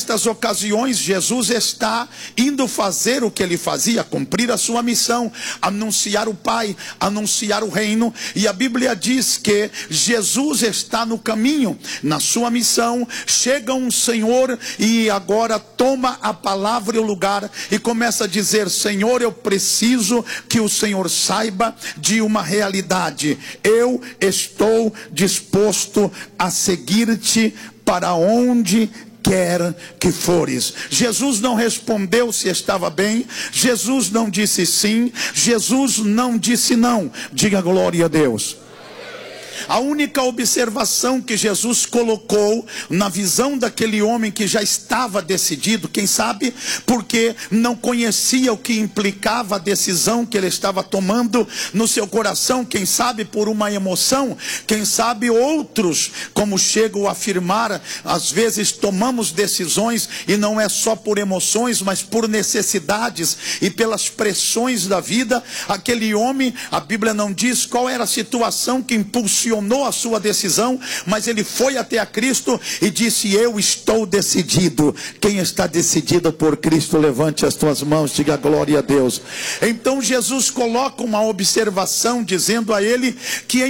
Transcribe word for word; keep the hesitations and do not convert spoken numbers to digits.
nestas ocasiões, Jesus está indo fazer o que ele fazia, cumprir a sua missão, anunciar o Pai, anunciar o reino. E a Bíblia diz que Jesus está no caminho, na sua missão. Chega um Senhor e agora toma a palavra e o lugar e começa a dizer: Senhor, eu preciso que o Senhor saiba de uma realidade. Eu estou disposto a seguir-te para onde quer que fores. Jesus não respondeu se estava bem. Jesus não disse sim. Jesus não disse não. Diga glória a Deus. A única observação que Jesus colocou na visão daquele homem que já estava decidido, quem sabe porque não conhecia o que implicava a decisão que ele estava tomando no seu coração, quem sabe por uma emoção, quem sabe outros, como chegam a afirmar, às vezes tomamos decisões e não é só por emoções, mas por necessidades e pelas pressões da vida. Aquele homem, a Bíblia não diz qual era a situação que impulsionou a sua decisão, mas ele foi até a Cristo e disse: eu estou decidido. Quem está decidido por Cristo, levante as tuas mãos, diga glória a Deus. Então Jesus coloca uma observação dizendo a ele que